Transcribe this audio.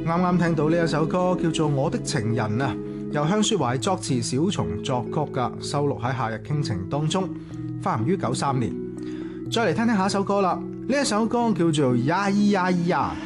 啱啱聽到呢一首歌叫做《我的情人》啊，由向雪懷作詞，小松作曲噶，收錄喺《夏日傾情》當中，發行於93年。再嚟聽聽下一首歌啦，呢一首歌叫做《呀咿呀咿呀》。